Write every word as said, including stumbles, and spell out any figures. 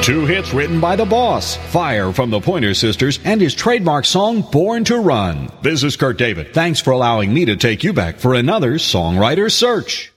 Two hits written by the boss, Fire from the Pointer Sisters and his trademark song Born to Run. This is Kurt David. Thanks for allowing me to take you back for another Songwriter Search.